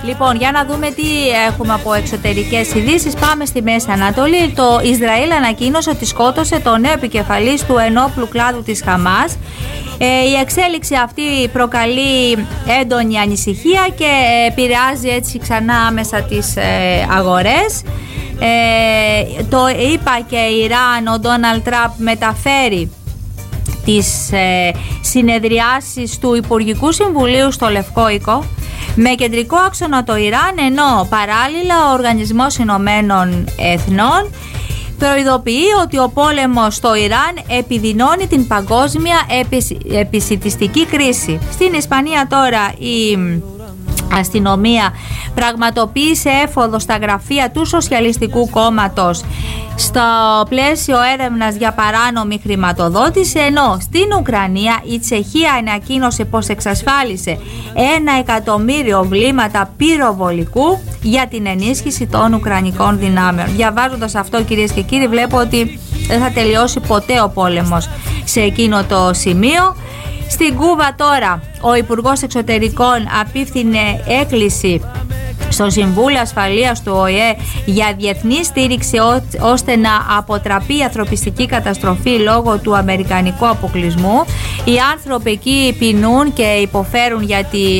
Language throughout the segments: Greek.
Λοιπόν, για να δούμε τι έχουμε από εξωτερικές ειδήσεις. Πάμε στη Μέση Ανατολή. Το Ισραήλ ανακοίνωσε ότι σκότωσε τον νέο επικεφαλής του ενόπλου κλάδου της Χαμάς. Η εξέλιξη αυτή προκαλεί έντονη ανησυχία και επηρεάζει έτσι ξανά άμεσα τις αγορές. Το ΗΠΑ και η Ιράν, ο Ντόναλντ Τραμπ μεταφέρει τις συνεδριάσεις του Υπουργικού Συμβουλίου στο Λευκό Οίκο με κεντρικό άξονα το Ιράν, ενώ παράλληλα ο Οργανισμός Ηνωμένων Εθνών προειδοποιεί ότι ο πόλεμος στο Ιράν επιδεινώνει την παγκόσμια επισιτιστική κρίση. Στην Ισπανία τώρα η αστυνομία πραγματοποίησε έφοδο στα γραφεία του Σοσιαλιστικού Κόμματος στο πλαίσιο έρευνας για παράνομη χρηματοδότηση, ενώ στην Ουκρανία η Τσεχία ανακοίνωσε πως εξασφάλισε 1 εκατομμύριο βλήματα πυροβολικού για την ενίσχυση των ουκρανικών δυνάμεων. Διαβάζοντας αυτό, κυρίες και κύριοι, βλέπω ότι δεν θα τελειώσει ποτέ ο πόλεμος σε εκείνο το σημείο. Στην Κούβα τώρα ο Υπουργός Εξωτερικών απίφθινε έκκληση στο Συμβούλιο Ασφαλείας του ΟΗΕ για διεθνή στήριξη ώστε να αποτραπεί η ανθρωπιστική καταστροφή λόγω του αμερικανικού αποκλεισμού. Οι άνθρωποι εκεί πεινούν και υποφέρουν γιατί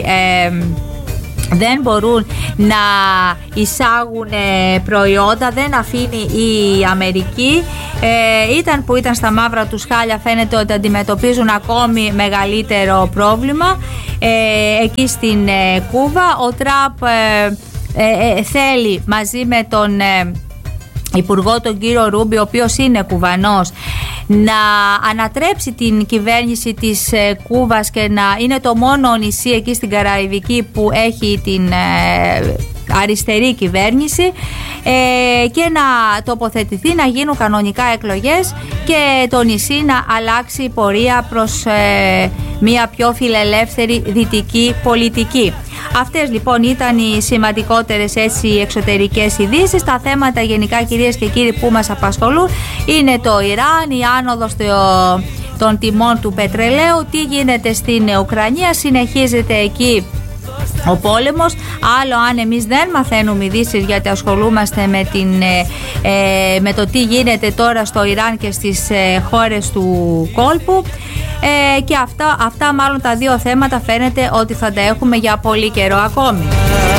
δεν μπορούν να εισάγουν προϊόντα, δεν αφήνει η Αμερική. Που ήταν στα μαύρα τους χάλια, φαίνεται ότι αντιμετωπίζουν ακόμη μεγαλύτερο πρόβλημα εκεί στην Κούβα. Ο Τραμπ θέλει μαζί με τον Υπουργό τον κύριο Ρούμπι, ο οποίος είναι Κουβανός, να ανατρέψει την κυβέρνηση της Κούβας και να είναι το μόνο νησί εκεί στην Καραϊβική που έχει την αριστερή κυβέρνηση και να τοποθετηθεί να γίνουν κανονικά εκλογές και το νησί να αλλάξει πορεία προς μια πιο φιλελεύθερη δυτική πολιτική. Αυτές λοιπόν ήταν οι σημαντικότερες εξωτερικές ειδήσεις. Τα θέματα γενικά, κυρίες και κύριοι, που μας απασχολούν είναι το Ιράν, η άνοδος των τιμών του πετρελαίου, τι γίνεται στην Ουκρανία, συνεχίζεται εκεί ο πόλεμος. Άλλο αν εμείς δεν μαθαίνουμε ειδήσεις γιατί ασχολούμαστε με το τι γίνεται τώρα στο Ιράν και στις χώρες του κόλπου, και αυτά μάλλον τα δύο θέματα φαίνεται ότι θα τα έχουμε για πολύ καιρό ακόμη.